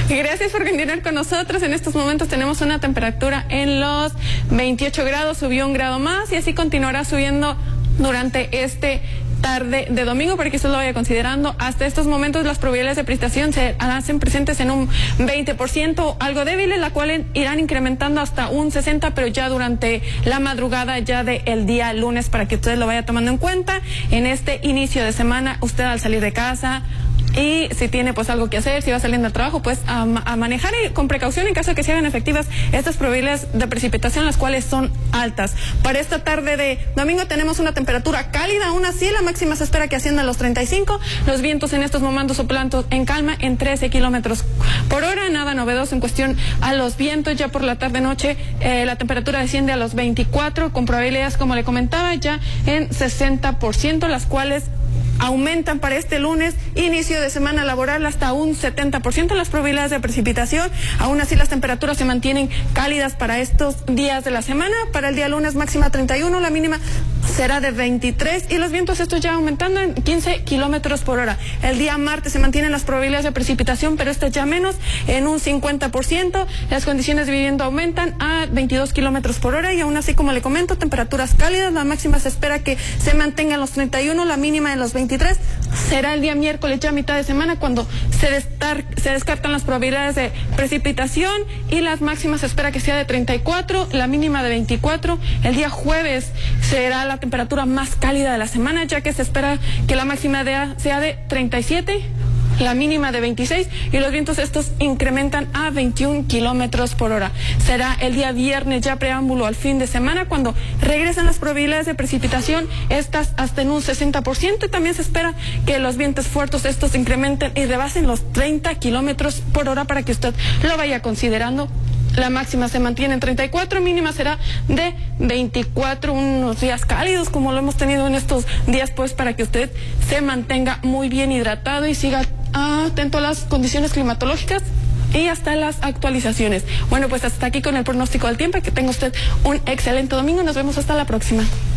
Gracias por continuar con nosotros. En estos momentos tenemos una temperatura en los 28 grados, subió 1 grado más y así continuará subiendo durante este tarde de domingo para que usted lo vaya considerando. Hasta estos momentos las probabilidades de precipitación se hacen presentes en un 20%, algo débiles, la cual irán incrementando hasta un 60%, pero ya durante la madrugada ya del día lunes, para que usted lo vaya tomando en cuenta. En este inicio de semana, usted al salir de casa, y si tiene pues algo que hacer, si va saliendo al trabajo, pues a manejar y con precaución en caso de que se hagan efectivas estas probabilidades de precipitación, las cuales son altas. Para esta tarde de domingo tenemos una temperatura cálida, aún así la máxima se espera que ascienda a los 35. Los vientos en estos momentos soplan en calma en 13 kilómetros por hora, nada novedoso en cuestión a los vientos. Ya por la tarde-noche la temperatura desciende a los 24, con probabilidades, como le comentaba, ya en 60%, las cuales aumentan para este lunes, inicio de semana laboral, hasta un 70% las probabilidades de precipitación. Aún así las temperaturas se mantienen cálidas para estos días de la semana. Para el día lunes máxima 31, la mínima será de 23 y los vientos estos ya aumentando en 15 kilómetros por hora. El día martes se mantienen las probabilidades de precipitación, pero estas ya menos, en un 50%. Las condiciones de vivienda aumentan a 22 kilómetros por hora y aún así, como le comento, temperaturas cálidas. La máxima se espera que se mantenga en los 31, la mínima en los 23. Será el día miércoles, ya a mitad de semana, cuando se descartan las probabilidades de precipitación y las máximas se espera que sea de 34, la mínima de 24. El día jueves será la temperatura más cálida de la semana, ya que se espera que la máxima sea de 37, la mínima de 26 y los vientos estos incrementan a 21 kilómetros por hora. Será el día viernes, ya preámbulo al fin de semana, cuando regresan las probabilidades de precipitación, estas hasta en un 60%, y también se espera que los vientos fuertes estos incrementen y rebasen los 30 kilómetros por hora para que usted lo vaya considerando. La máxima se mantiene en 34, mínima será de 24, unos días cálidos como lo hemos tenido en estos días, pues para que usted se mantenga muy bien hidratado y siga atento a las condiciones climatológicas y hasta las actualizaciones. Bueno, pues hasta aquí con el pronóstico del tiempo, que tenga usted un excelente domingo, nos vemos hasta la próxima.